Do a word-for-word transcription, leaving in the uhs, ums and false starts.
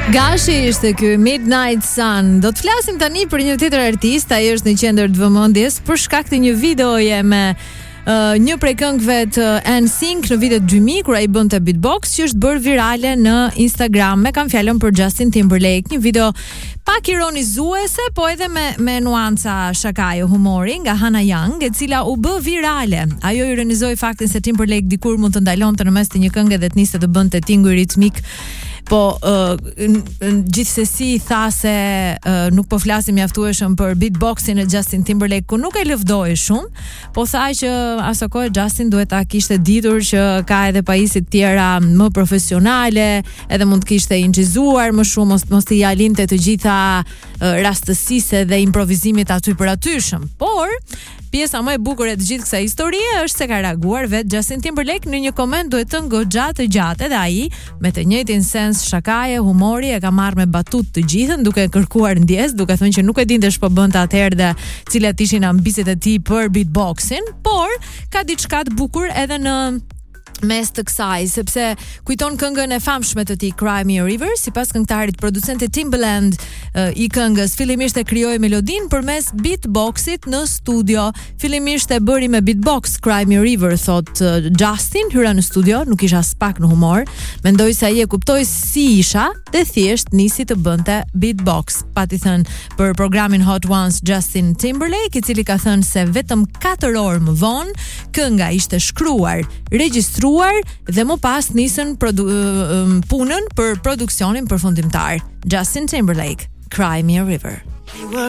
Gashi ishte ky Midnight Sun. Do të flasim tani për një tjetër artist, ai është në qendër të vëmendjes për shkak të një videoje me uh, një prej këngëve të N Sync në vitet dy mijë kur ai bënte beatbox, që është bërë virale në Instagram me kam fjalën për Justin Timberlake, një video pak ironizuese, po edhe me me nuanca shakaje humori nga Hannah Young, e cila u bë virale. Ajo ironizoi faktin se Timberlake dikur mund të ndalonte në mes të një këngë dhe të niste të bënte tinguj ritmik. Po uh, gjithsesi tha se uh, nuk po flasim mjaftueshëm për beatboxin e Justin Timberlake, ku nuk e lëvdoi shumë, po tha që asaj kohe Justin duhet ta kishte ditur që ka edhe pajisje të tjera më profesionale, edhe mund të kishte incizuar më shumë, mos mos të jalinte të gjitha uh, rastësisë dhe improvizimit aty për atyshëm. Por pjesa më e bukur e të gjithë kësaj historie është se ka reaguar vetë Justin Timberlake në një koment duhet të goxha të gjatë, edhe ai me të njëjtin sens shakaje, humori e ka marrë me batut të gjithën, duke kërkuar ndjes, duke thënë që nuk e dinte ç'po bënte atëherë dhe cilat ishin ambicet e tij për beatboxin, por ka diçka të bukur edhe në mes të kësaj, sepse kujton këngën e famshme të tij Cry Me a River. Sipas këngëtarit producentit Timbaland, uh, i këngës fillimisht e krijoi melodinë përmes beatboxit në studio. Fillimisht e bëri me beatbox Cry Me a River, thot uh, Justin, hyra në studio, nuk isha as pak në humor. Mendoj se ai e kuptoi si isha dhe thjesht nisi të bënte beatbox. Pati thënë për programin Hot Ones Justin Timberlake, i cili ka thënë se vetëm katër orë më vonë kënga ishte shkruar, regjistruar dhe më pas nisën produ- punën për produksionin përfundimtar. Justin Timberlake, Cry Me a River.